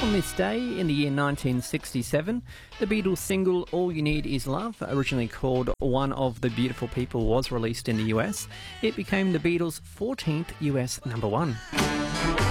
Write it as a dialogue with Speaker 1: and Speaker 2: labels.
Speaker 1: On this day, in the year 1967, the Beatles' single All You Need Is Love, originally called One of the Beautiful People, was released in the US. It became the Beatles' 14th US number one.